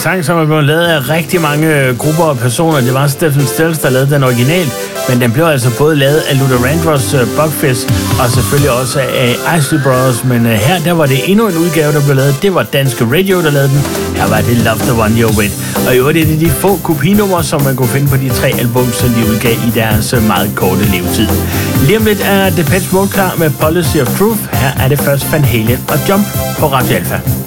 sang, som er blevet lavet af rigtig mange grupper og personer. Det var Stephen Stills, der lavede den original, men den blev altså både lavet af Luther Vandross, Buckfist og selvfølgelig også af Isley Brothers. Men her, der var det endnu en udgave, der blev lavet. Det var Danske Radio, der lavede den. Her var det Love the One You're With. Og i øvrigt er det de få kopinumre, som man kunne finde på de 3 album, som de udgav i deres meget korte levetid. Lige om lidt er Depeche Mode klar med Policy of Truth. Her er det først Van Halen og Jump på Radio Alpha.